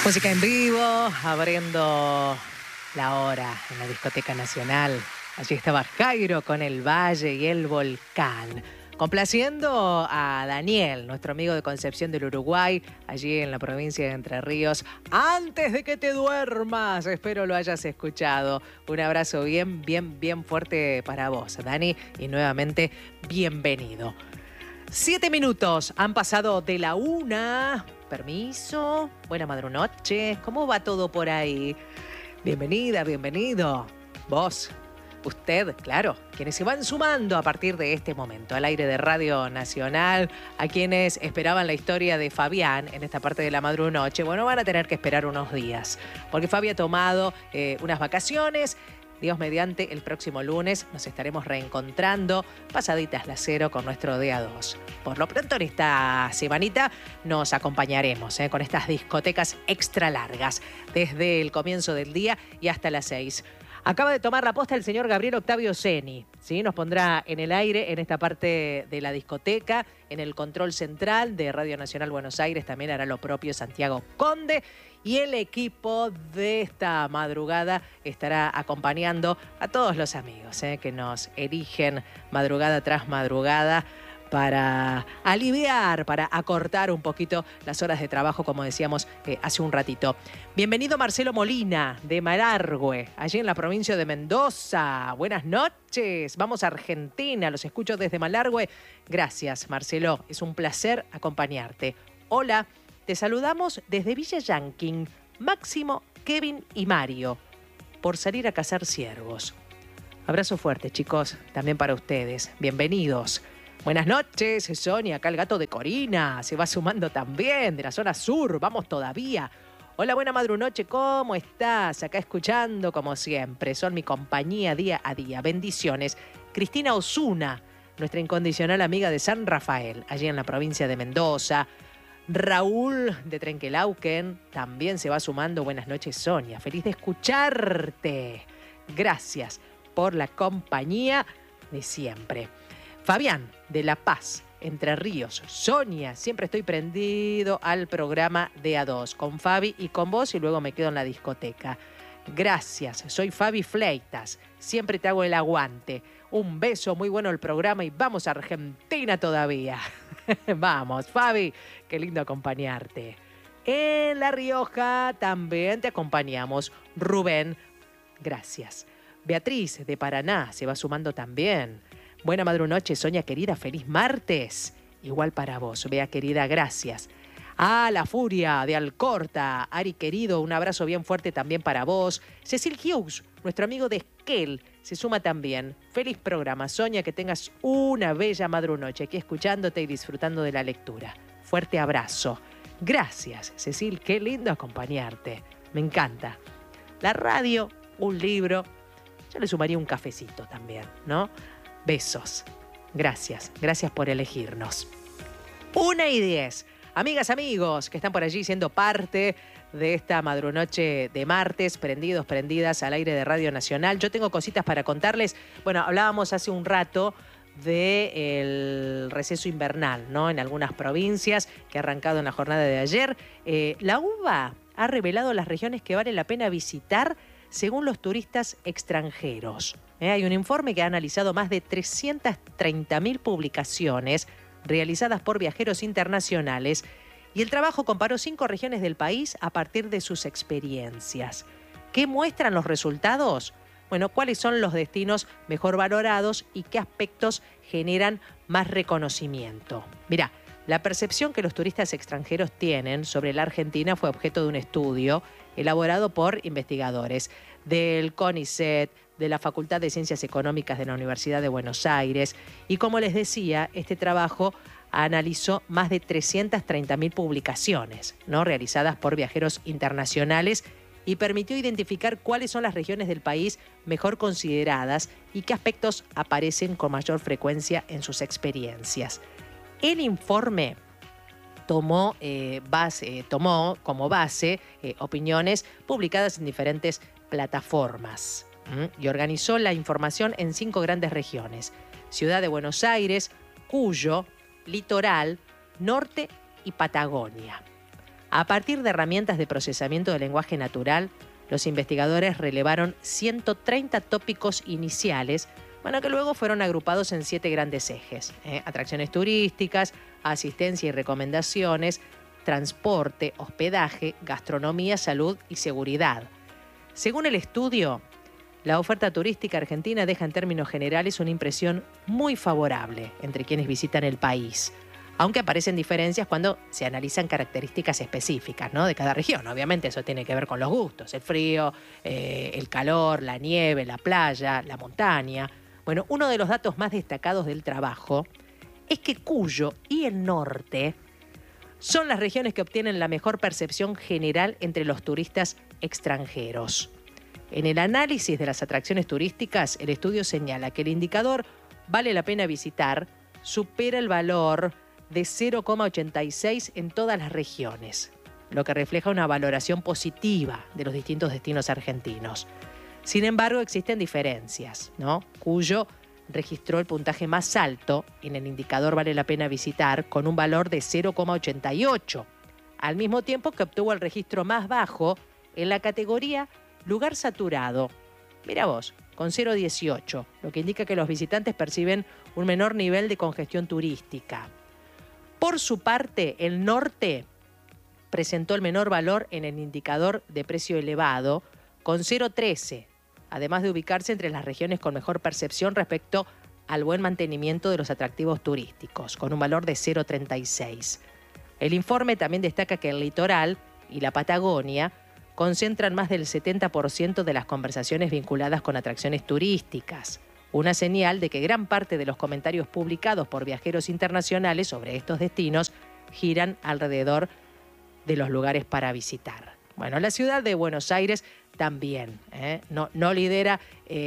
Música en vivo, abriendo la hora en la Discoteca Nacional. Allí estaba Jairo con El Valle y el Volcán. Complaciendo a Daniel, nuestro amigo de Concepción del Uruguay, allí en la provincia de Entre Ríos. Antes de que te duermas, espero lo hayas escuchado. Un abrazo bien fuerte para vos, Dani, y nuevamente bienvenido. 7 minutos han pasado de la 1. Permiso, buena madrunoche. ¿Cómo va todo por ahí? Bienvenida, bienvenido. Vos, usted, claro, quienes se van sumando a partir de este momento al aire de Radio Nacional, a quienes esperaban la historia de Fabián en esta parte de la madrunoche, bueno, van a tener que esperar unos días, porque Fabi ha tomado unas vacaciones. Dios mediante, el próximo lunes nos estaremos reencontrando pasaditas las 0 con nuestro DA2. Por lo pronto en esta semanita nos acompañaremos con estas discotecas extra largas, desde el comienzo del día y hasta las 6. Acaba de tomar la posta el señor Gabriel Octavio Ceni, ¿sí? Nos pondrá en el aire en esta parte de la discoteca, en el control central de Radio Nacional Buenos Aires, también hará lo propio Santiago Conde. Y el equipo de esta madrugada estará acompañando a todos los amigos que nos erigen madrugada tras madrugada para aliviar, para acortar un poquito las horas de trabajo, como decíamos hace un ratito. Bienvenido Marcelo Molina, de Malargüe, allí en la provincia de Mendoza. Buenas noches, vamos a Argentina, los escucho desde Malargüe. Gracias, Marcelo, es un placer acompañarte. Hola, te saludamos desde Villa Yanquín, Máximo, Kevin y Mario, por salir a cazar ciervos. Abrazo fuerte, chicos, también para ustedes. Bienvenidos. Buenas noches, Sonia, acá el gato de Corina, se va sumando también de la zona sur, vamos todavía. Hola, buena madrunoche, ¿cómo estás? Acá escuchando como siempre, son mi compañía día a día. Bendiciones. Cristina Osuna, nuestra incondicional amiga de San Rafael, allí en la provincia de Mendoza. Raúl de Trenquelauquen también se va sumando. Buenas noches, Sonia, feliz de escucharte. Gracias por la compañía de siempre. Fabián, de La Paz, Entre Ríos. Sonia, siempre estoy prendido al programa de A2, con Fabi y con vos, y luego me quedo en la discoteca. Gracias, soy Fabi Fleitas, siempre te hago el aguante. Un beso, muy bueno el programa y vamos a Argentina todavía. Vamos, Fabi, qué lindo acompañarte. En La Rioja también te acompañamos. Rubén, gracias. Beatriz, de Paraná, se va sumando también. Buena madrunoche, Sonia querida, feliz martes. Igual para vos, Bea querida, gracias. La Furia de Alcorta, Ari querido, un abrazo bien fuerte también para vos. Cecil Hughes, nuestro amigo de Esquel, se suma también. Feliz programa, Sonia, que tengas una bella madrunoche aquí escuchándote y disfrutando de la lectura. Fuerte abrazo. Gracias, Cecil, qué lindo acompañarte. Me encanta. La radio, un libro, yo le sumaría un cafecito también, ¿no? Besos. Gracias por elegirnos. 1:10. Amigas, amigos que están por allí siendo parte de esta madrunoche de martes, prendidos, prendidas al aire de Radio Nacional. Yo tengo cositas para contarles. Bueno, hablábamos hace un rato del receso invernal, ¿no? En algunas provincias que ha arrancado en la jornada de ayer. La UBA ha revelado las regiones que vale la pena visitar según los turistas extranjeros. Hay un informe que ha analizado más de 330.000 publicaciones realizadas por viajeros internacionales, y el trabajo comparó 5 regiones del país a partir de sus experiencias. ¿Qué muestran los resultados? Bueno, ¿cuáles son los destinos mejor valorados y qué aspectos generan más reconocimiento? Mirá, la percepción que los turistas extranjeros tienen sobre la Argentina fue objeto de un estudio elaborado por investigadores del CONICET, de la Facultad de Ciencias Económicas de la Universidad de Buenos Aires. Y como les decía, este trabajo analizó más de 330.000 publicaciones, ¿no? Realizadas por viajeros internacionales, y permitió identificar cuáles son las regiones del país mejor consideradas y qué aspectos aparecen con mayor frecuencia en sus experiencias. El informe tomó como base opiniones publicadas en diferentes plataformas y organizó la información en 5 grandes regiones: Ciudad de Buenos Aires, Cuyo, Litoral, Norte y Patagonia. A partir de herramientas de procesamiento del lenguaje natural, los investigadores relevaron 130 tópicos iniciales, que luego fueron agrupados en 7 grandes ejes: atracciones turísticas, asistencia y recomendaciones, transporte, hospedaje, gastronomía, salud y seguridad. Según el estudio, la oferta turística argentina deja en términos generales una impresión muy favorable entre quienes visitan el país, aunque aparecen diferencias cuando se analizan características específicas, ¿no?, de cada región. Obviamente eso tiene que ver con los gustos: el frío, el calor, la nieve, la playa, la montaña. Bueno, uno de los datos más destacados del trabajo es que Cuyo y el norte son las regiones que obtienen la mejor percepción general entre los turistas extranjeros. En el análisis de las atracciones turísticas, el estudio señala que el indicador vale la pena visitar supera el valor de 0,86 en todas las regiones, lo que refleja una valoración positiva de los distintos destinos argentinos. Sin embargo, existen diferencias, ¿no? Cuyo registró el puntaje más alto en el indicador vale la pena visitar, con un valor de 0,88, al mismo tiempo que obtuvo el registro más bajo en la categoría lugar saturado. Mira vos, con 0,18, lo que indica que los visitantes perciben un menor nivel de congestión turística. Por su parte, el norte presentó el menor valor en el indicador de precio elevado, con 0,13, además de ubicarse entre las regiones con mejor percepción respecto al buen mantenimiento de los atractivos turísticos, con un valor de 0,36. El informe también destaca que el litoral y la Patagonia concentran más del 70% de las conversaciones vinculadas con atracciones turísticas, una señal de que gran parte de los comentarios publicados por viajeros internacionales sobre estos destinos giran alrededor de los lugares para visitar. Bueno, la ciudad de Buenos Aires también, no lidera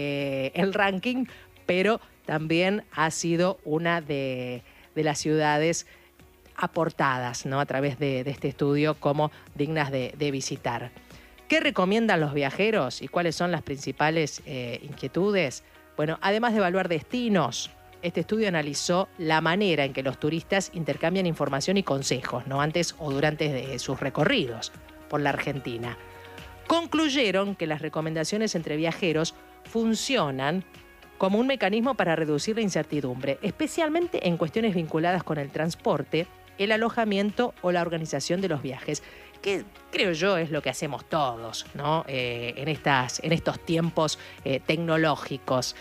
el ranking, pero también ha sido una de las ciudades aportadas, ¿no?, a través de este estudio como dignas de visitar. ¿Qué recomiendan los viajeros y cuáles son las principales inquietudes? Bueno, además de evaluar destinos, este estudio analizó la manera en que los turistas intercambian información y consejos, ¿no?, antes o durante de sus recorridos por la Argentina. Concluyeron que las recomendaciones entre viajeros funcionan como un mecanismo para reducir la incertidumbre, especialmente en cuestiones vinculadas con el transporte, el alojamiento o la organización de los viajes, que creo yo es lo que hacemos todos, ¿no?, en estos tiempos tecnológicos,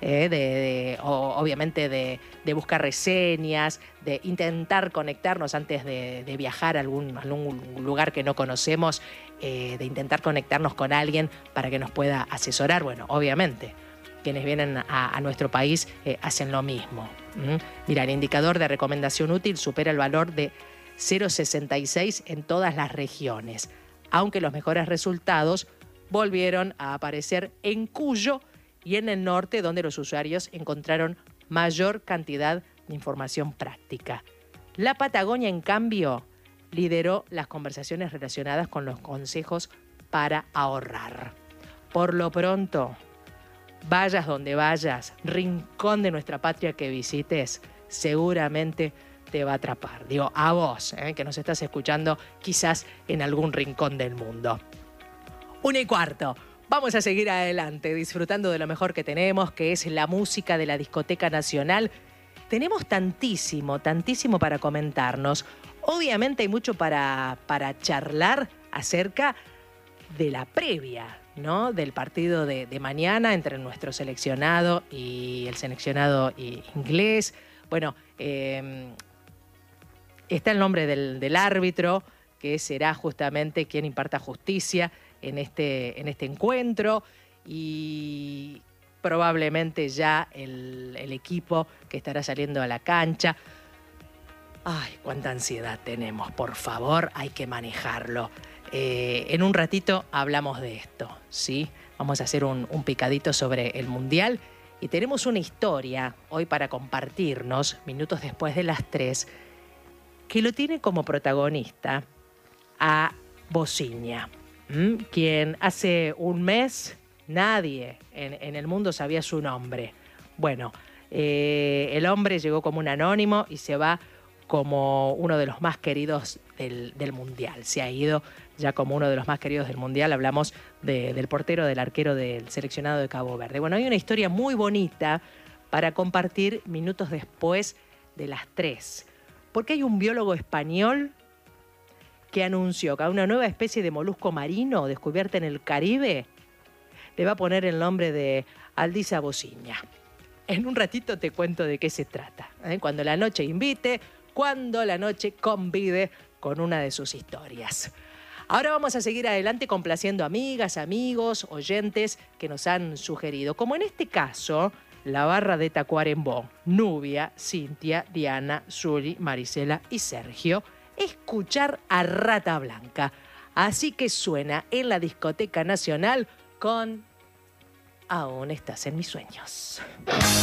obviamente de buscar reseñas, de intentar conectarnos antes de viajar a algún lugar que no conocemos, de intentar conectarnos con alguien para que nos pueda asesorar. Bueno, obviamente, quienes vienen a nuestro país hacen lo mismo. Mira, el indicador de recomendación útil supera el valor de 0,66 en todas las regiones, aunque los mejores resultados volvieron a aparecer en Cuyo y en el norte, donde los usuarios encontraron mayor cantidad de información práctica. La Patagonia, en cambio, lideró las conversaciones relacionadas con los consejos para ahorrar. Por lo pronto, vayas donde vayas, rincón de nuestra patria que visites, seguramente te va a atrapar. Digo, a vos, que nos estás escuchando quizás en algún rincón del mundo. 1:15. Vamos a seguir adelante, disfrutando de lo mejor que tenemos, que es la música de la Discoteca Nacional. Tenemos tantísimo para comentarnos. Obviamente hay mucho para charlar acerca de la previa, ¿no?, del partido de mañana entre nuestro seleccionado y el seleccionado inglés. Bueno, está el nombre del árbitro, que será justamente quien imparta justicia en este encuentro, y probablemente ya el equipo que estará saliendo a la cancha. Ay, cuánta ansiedad tenemos, por favor, hay que manejarlo. En un ratito hablamos de esto, ¿sí? Vamos a hacer un picadito sobre el Mundial y tenemos una historia hoy para compartirnos, minutos después de las 3, que lo tiene como protagonista a Bociña, quien hace un mes nadie en el mundo sabía su nombre. Bueno, el hombre llegó como un anónimo y se va como uno de los más queridos del Mundial. Se ha ido ya como uno de los más queridos del Mundial. Hablamos del portero, del arquero del seleccionado de Cabo Verde. Bueno, hay una historia muy bonita para compartir minutos después de las 3. Porque hay un biólogo español que anunció que a una nueva especie de molusco marino descubierta en el Caribe le va a poner el nombre de Aldisa bociña. En un ratito te cuento de qué se trata. Cuando la noche invite, cuando la noche convide con una de sus historias. Ahora vamos a seguir adelante complaciendo amigas, amigos, oyentes que nos han sugerido. Como en este caso, la barra de Tacuarembó, Nubia, Cintia, Diana, Zuli, Marisela y Sergio, escuchar a Rata Blanca. Así que suena en la Discoteca Nacional con Aún estás en mis sueños.